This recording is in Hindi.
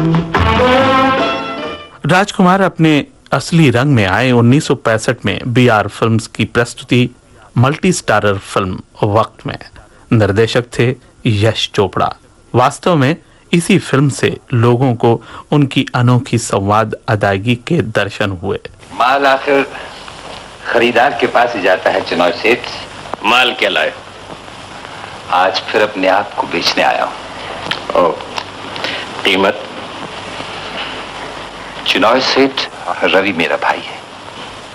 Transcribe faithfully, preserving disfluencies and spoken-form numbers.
राजकुमार अपने असली रंग में आए उन्नीस सौ पैंसठ में बी आर फिल्म्स की प्रस्तुति मल्टी स्टारर फिल्म वक्त में। निर्देशक थे यश चोपड़ा। वास्तव में इसी फिल्म से लोगों को उनकी अनोखी संवाद अदायगी के दर्शन हुए। माल आखिर खरीदार के पास ही जाता है चिनॉय सेठ। माल क्या लाए? आज फिर अपने आप को बेचने आया हूं। ओ, कीमत? चिनॉय सेठ रवि मेरा भाई है।